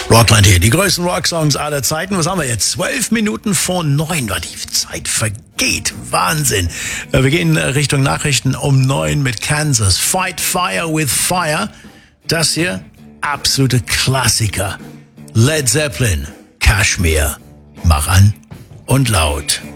Rockland hier, die größten Rocksongs aller Zeiten. Was haben wir jetzt? 12 Minuten vor 9. Die Zeit vergeht. Wahnsinn. Wir gehen Richtung Nachrichten um 9 mit Kansas. Fight Fire with Fire. Das hier, absolute Klassiker. Led Zeppelin, Kashmir. Mach an und laut.